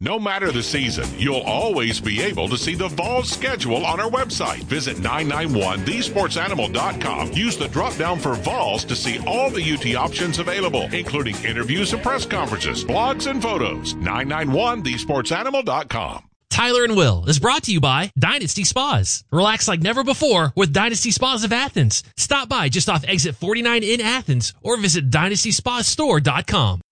No matter the season, you'll always be able to see the Vols schedule on our website. Visit 991thesportsanimal.com. Use the drop-down for Vols to see all the UT options available, including interviews and press conferences, blogs, and photos. 991thesportsanimal.com. Tyler and Will is brought to you by Dynasty Spas. Relax like never before with Dynasty Spas of Athens. Stop by just off exit 49 in Athens or visit DynastySpaStore.com.